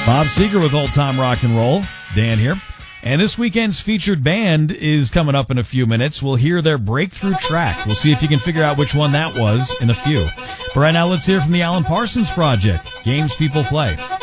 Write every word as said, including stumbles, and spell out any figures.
Bob Seger with Old Time Rock and Roll. Dan here. And this weekend's featured band is coming up in a few minutes. We'll hear their breakthrough track. We'll see if you can figure out which one that was in a few. But right now, let's hear from the Alan Parsons Project, Games People Play.